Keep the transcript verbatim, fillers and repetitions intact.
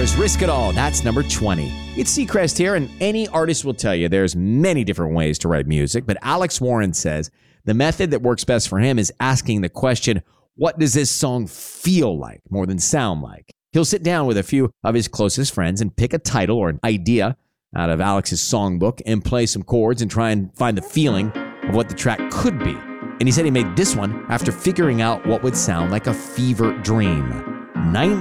Stars, Risk It All. That's number twenty. It's Seacrest here, and any artist will tell you there's many different ways to write music, but Alex Warren says the method that works best for him is asking the question, what does this song feel like more than sound like? He'll sit down with a few of his closest friends and pick a title or an idea out of Alex's songbook and play some chords and try and find the feeling of what the track could be. And he said he made this one after figuring out what would sound like a fever dream. Nine